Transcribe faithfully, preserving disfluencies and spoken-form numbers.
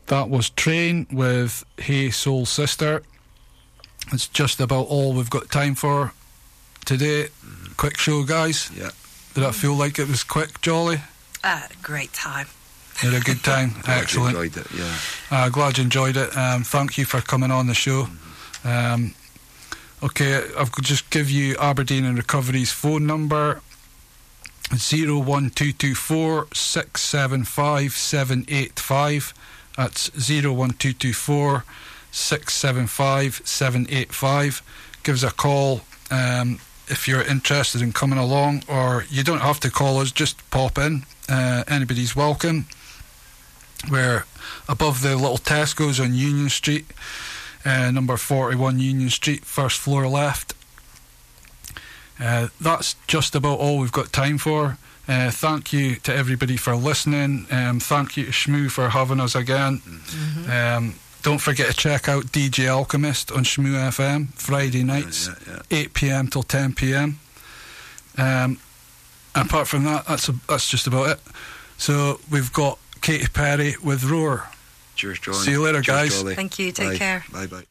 That was Train with Hey Soul Sister. It's just about all we've got time for today. Mm-hmm. Quick show, guys. Yeah. Did that feel like it was quick, Jolly? Uh, great time. You had a good time. Excellent. Enjoyed it, yeah. Uh, glad you enjoyed it. Um, thank you for coming on the show. Mm-hmm. Um, okay, I've just give you Aberdeen and Recovery's phone number. zero one two two four six seven five seven eight five. That's zero one two two four six seven five seven eight five. Give us a call um, if you're interested in coming along, or you don't have to call us, just pop in. Uh, anybody's welcome. We're above the little Tesco's on Union Street, uh, number forty-one Union Street, first floor left. Uh, that's just about all we've got time for. Uh, thank you to everybody for listening. Um, thank you to Shmoo for having us again. Mm-hmm. Um, don't forget to check out D J Alchemist on Shmoo F M Friday nights, yeah, yeah, yeah. eight p m till ten p m. Um, apart from that, that's a, that's just about it. So we've got Katy Perry with Roar. Cheers, John. See you later, Cheers, guys. Jolly. Thank you. Take bye. care. Bye bye.